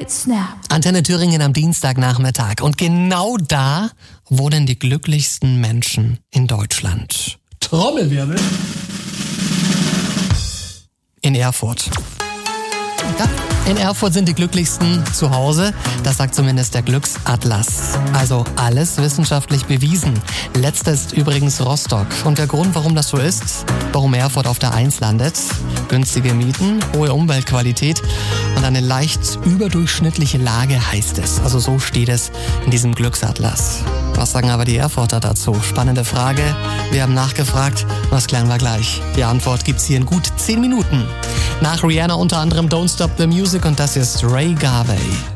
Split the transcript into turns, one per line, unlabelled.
Great Snap.
Antenne Thüringen am Dienstagnachmittag. Und genau da wohnen die glücklichsten Menschen in Deutschland. Trommelwirbel. In Erfurt. Ja, in Erfurt sind die Glücklichsten zu Hause. Das sagt zumindest der Glücksatlas. Also alles wissenschaftlich bewiesen. Letzter ist übrigens Rostock. Und der Grund, warum das so ist, warum Erfurt auf der 1 landet: günstige Mieten, hohe Umweltqualität und eine leicht überdurchschnittliche Lage, heißt es. Also so steht es in diesem Glücksatlas. Was sagen aber die Erfurter dazu? Spannende Frage. Wir haben nachgefragt. Was klären wir gleich? Die Antwort gibt's hier in gut 10 Minuten. Nach Rihanna unter anderem Don't Stop the Music und das ist Ray Garvey.